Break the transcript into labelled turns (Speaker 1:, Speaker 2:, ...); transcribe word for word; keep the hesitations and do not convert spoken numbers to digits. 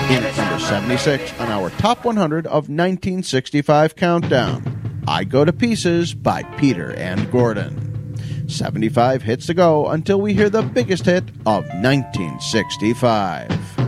Speaker 1: In at number seventy-six on our Top one hundred of nineteen sixty-five countdown, I Go to Pieces by Peter and Gordon. seventy-five hits to go until we hear the biggest hit of nineteen sixty-five.